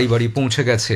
বাড়ি বাড়ি পৌঁছে গেছে।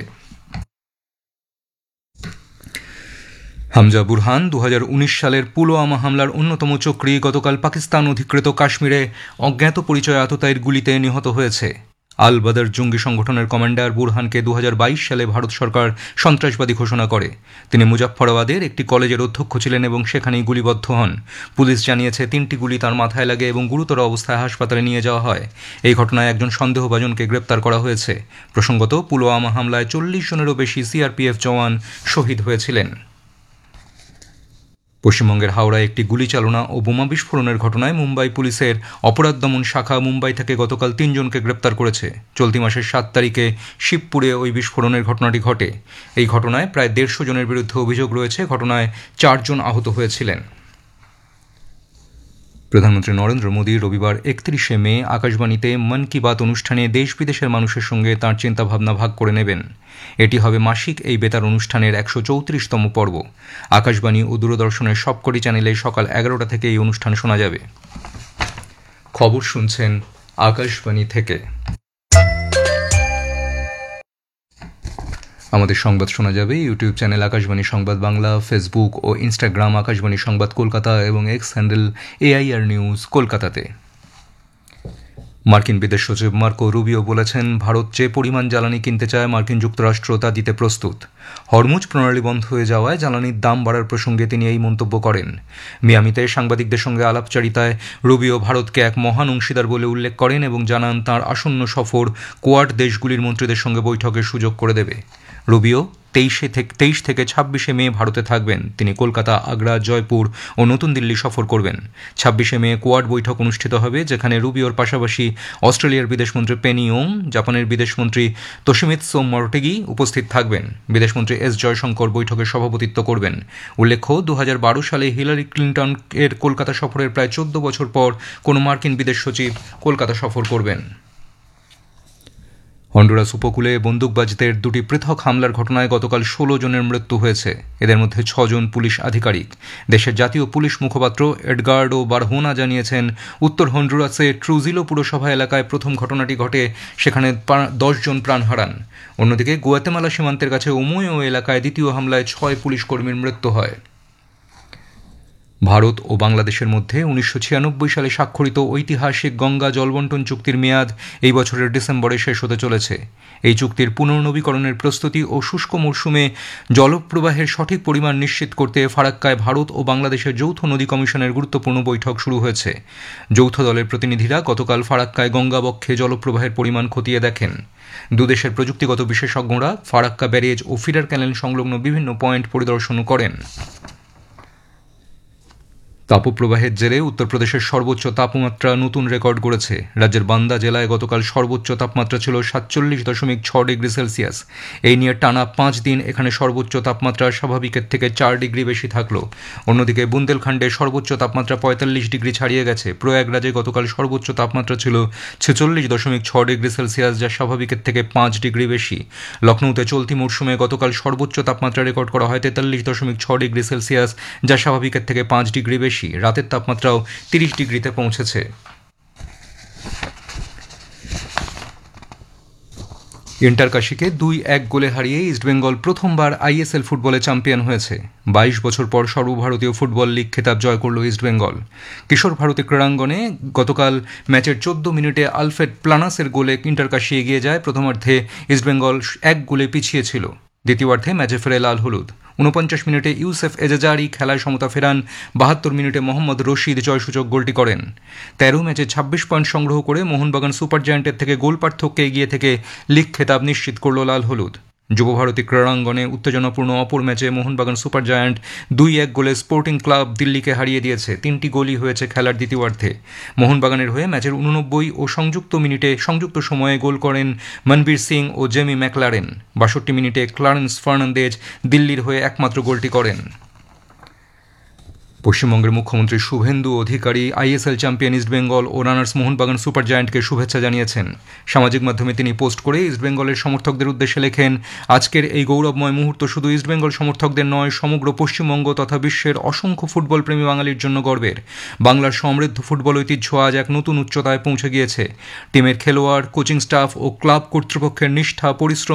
হামজা বুরহান 2019 সালের পুলওয়ামা হামলার অন্যতম চক্রী গতকাল পাকিস্তান অধিকৃত কাশ্মীরে অজ্ঞাত পরিচয় আততায়ীর গুলিতে নিহত হয়েছে। আল বদর জঙ্গি সংগঠনের কমান্ডার বুরহানকে 2022 সালে ভারত সরকার সন্ত্রাসবাদী ঘোষণা করে। তিনি মুজাফফরাবাদের একটি কলেজের অধ্যক্ষ ছিলেন এবং সেখানেই গুলিবদ্ধ হন। পুলিশ জানিয়েছে 3টি গুলি তার মাথায় লাগে এবং গুরুতর অবস্থায় হাসপাতালে নিয়ে যাওয়া হয়। এই ঘটনায় একজন সন্দেহভাজনকে গ্রেপ্তার করা হয়েছে। প্রসঙ্গত, পুলওয়ামা হামলায় 40 জনেরও বেশি সিআরপিএফ জওয়ান শহীদ হয়েছিলেন। পশ্চিমবঙ্গের হাওড়ায় একটি গুলি চালনা ও বোমা বিস্ফোরণের ঘটনায় মুম্বাই পুলিশের অপরাধ দমন শাখা মুম্বাই থেকে গতকাল 3 জনকে গ্রেপ্তার করেছে। চলতি মাসের 7 তারিখে শিবপুরে ওই বিস্ফোরণের ঘটনাটি ঘটে। এই ঘটনায় প্রায় 150 জনের বিরুদ্ধে অভিযোগ রয়েছে। ঘটনায় 4 জন আহত হয়েছিলেন। প্রধানমন্ত্রী নরেন্দ্র মোদী রবিবার 31শে মে আকাশবাণীতে মন কি বাত অনুষ্ঠানে দেশ বিদেশের মানুষের সঙ্গে তাঁর চিন্তাভাবনা ভাগ করে নেবেন। এটি হবে মাসিক এই বেতার অনুষ্ঠানের 134তম পর্ব। আকাশবাণী ও দূরদর্শনের সবকটি চ্যানেলে সকাল 11টা থেকে এই অনুষ্ঠান শোনা যাবে। খবর শুনছেন আকাশবাণী থেকে। আমাদের সংবাদ শোনা যাবে ইউটিউব চ্যানেল আকাশবাণী সংবাদ বাংলা, ফেসবুক ও ইনস্টাগ্রাম আকাশবাণী সংবাদ কলকাতা এবং এক্স হ্যান্ডেল AIR নিউজ কলকাতাতে। মার্কিন বিদেশ সচিব মার্কো রুবিও বলেছেন, ভারত যে পরিমাণ জ্বালানি কিনতে চায় মার্কিন যুক্তরাষ্ট্র তা দিতে প্রস্তুত। হরমুজ প্রণালী বন্ধ হয়ে যাওয়ায় জ্বালানির দাম বাড়ার প্রসঙ্গে তিনি এই মন্তব্য করেন। মিয়ামিতে সাংবাদিকদের সঙ্গে আলাপচারিতায় রুবিও ভারতকে এক মহান অংশীদার বলে উল্লেখ করেন এবং জানান তাঁর আসন্ন সফর কোয়াড দেশগুলির মন্ত্রীদের সঙ্গে বৈঠকের সুযোগ করে দেবে। রুবিও 23 থেকে 26শে মে ভারতে থাকবেন। তিনি কলকাতা, আগ্রা, জয়পুর ও নতুন দিল্লি সফর করবেন। 26শে মে কোয়াড বৈঠক অনুষ্ঠিত হবে, যেখানে রুবিওর পাশাপাশি অস্ট্রেলিয়ার বিদেশমন্ত্রী পেনি ওং, জাপানের বিদেশমন্ত্রী তোশিমিৎসু মটোগি উপস্থিত থাকবেন। বিদেশমন্ত্রী এস জয়শঙ্কর বৈঠকে সভাপতিত্ব করবেন। উল্লেখ্য, 2012 সালে হিলারি ক্লিন্টন এর কলকাতা সফরের প্রায় 14 বছর পর কোনো মার্কিন বিদেশ সচিব কলকাতা সফর করবেন। হন্ডুরাস উপকূলে বন্দুকবাজদের 2টি পৃথক হামলার ঘটনায় গতকাল 16 জনের মৃত্যু হয়েছে। এদের মধ্যে 6 জন পুলিশ আধিকারিক। দেশের জাতীয় পুলিশ মুখপাত্র এডগার্ডো বারহোনা জানিয়েছেন, উত্তর হন্ডুরাসে ট্রুজিলো পুরসভা এলাকায় প্রথম ঘটনাটি ঘটে, সেখানে 10 জন প্রাণ হারান। অন্যদিকে গুয়াতেমালা সীমান্তের কাছে ওমোয়ো এলাকায় দ্বিতীয় হামলায় 6 পুলিশ কর্মীর মৃত্যু হয়। ভারত ও বাংলাদেশের মধ্যে 1996 সালে স্বাক্ষরিত ঐতিহাসিক গঙ্গা জলবন্টন চুক্তির মেয়াদ এই বছরের ডিসেম্বরে শেষ হতে চলেছে। এই চুক্তির পুনর্নবীকরণের প্রস্তুতি ও শুষ্ক মৌসুমে জলপ্রবাহের সঠিক পরিমাণ নিশ্চিত করতে ফারাক্কায় ভারত ও বাংলাদেশের যৌথ নদী কমিশনের গুরুত্বপূর্ণ বৈঠক শুরু হয়েছে। যৌথ দলের প্রতিনিধিরা গতকাল ফারাক্কায় গঙ্গাবক্ষে জলপ্রবাহের পরিমাণ খতিয়ে দেখেন। দুদেশের প্রযুক্তিগত বিশেষজ্ঞরা ফারাক্কা ব্যারেজ ও ফিডার ক্যানেল সংলগ্ন বিভিন্ন পয়েন্ট পরিদর্শন করেন। তাপপ্রবাহের জেরে উত্তরপ্রদেশের সর্বোচ্চ তাপমাত্রা নতুন রেকর্ড করেছে। রাজ্যের বান্দা জেলায় গতকাল সর্বোচ্চ তাপমাত্রা ছিল 47.6 ডিগ্রি সেলসিয়াস। এই নিয়ে টানা 5 দিন এখানে সর্বোচ্চ তাপমাত্রা স্বাভাবিকের থেকে 4 ডিগ্রি বেশি থাকলো। অন্যদিকে বুন্দেলখণ্ডে সর্বোচ্চ তাপমাত্রা 45 ডিগ্রি ছাড়িয়ে গেছে। প্রয়াগরাজে গতকাল সর্বোচ্চ তাপমাত্রা ছিল 46.6 ডিগ্রি সেলসিয়াস, যা স্বাভাবিকের থেকে 5 ডিগ্রি বেশি। লখনৌতে চলতি মরশুমে গতকাল সর্বোচ্চ তাপমাত্রা রেকর্ড করা হয় 43.6 ডিগ্রি সেলসিয়াস, যা স্বাভাবিকের থেকে 5 ডিগ্রি বেশি। রাতের তাপমাত্রাও 30 ডিগ্রিতে পৌঁছেছে। ইন্টারকাশিকে 2-1 গোলে হারিয়ে ইস্টবেঙ্গল প্রথমবার ISL ফুটবলে চ্যাম্পিয়ন হয়েছে। 22 বছর পর সর্বভারতীয় ফুটবল লিগ খেতাব জয় করল ইস্টবেঙ্গল। কিশোর ভারতী ক্রীড়াঙ্গনে গতকাল ম্যাচের 14 মিনিটে আলফ্রেড প্লানাসের গোলে ইন্টারকাশি এগিয়ে যায়। প্রথমার্ধে ইস্টবেঙ্গল 1 গোলে পিছিয়ে ছিল। দ্বিতীয়ার্ধে ম্যাচে ফেরে লাল হলুদ। 49 মিনিটে ইউসেফ এজাজারি খেলায় সমতা ফেরান। 72 মিনিটে মোহাম্মদ রশিদ জয়সূচক গোলটি করেন। 13 ম্যাচে 26 পয়েন্ট সংগ্রহ করে মোহনবাগান সুপার জায়ান্টের থেকে গোল পার্থক্যে এগিয়ে থেকে লিগ খেতাব নিশ্চিত করল লাল হলুদ। যুবভারতী ক্রীড়াঙ্গনে উত্তেজনাপূর্ণ অপর ম্যাচে মোহনবাগান সুপার জায়ান্ট 2-1 গোলে স্পোর্টিং ক্লাব দিল্লিকে হারিয়ে দিয়েছে। 3টি গোলই হয়েছে খেলার দ্বিতীয়ার্ধে। মোহনবাগানের হয়ে ম্যাচের 89 ও সংযুক্ত সময়ে গোল করেন মনবীর সিং ও জেমি ম্যাকলারেন। 62 মিনিটে ক্লারেন্স ফার্নান্দেজ দিল্লির হয়ে একমাত্র গোলটি করেন। পশ্চিমবঙ্গের মুখ্যমন্ত্রী শুভেন্দু অধিকারী ISL চ্যাম্পিয়ন ইস্টবেঙ্গল ও রানার্স মোহনবাগান সুপার জায়ান্টকে শুভেচ্ছা জানিয়েছেন। সামাজিক মাধ্যমে তিনি পোস্ট করে ইস্টবেঙ্গলের সমর্থকদের উদ্দেশ্যে লেখেন, আজকের এই গৌরবময় মুহূর্ত শুধু ইস্টবেঙ্গল সমর্থকদের নয়, সমগ্র পশ্চিমবঙ্গ তথা বিশ্বের অসংখ্য ফুটবল প্রেমী বাঙালির জন্য গর্বের। বাংলার সমৃদ্ধ ফুটবল ঐতিহ্য আজ এক নতুন উচ্চতায় পৌঁছে গিয়েছে। টিমের খেলোয়াড়, কোচিং স্টাফ ও ক্লাব কর্তৃপক্ষের নিষ্ঠা, পরিশ্রম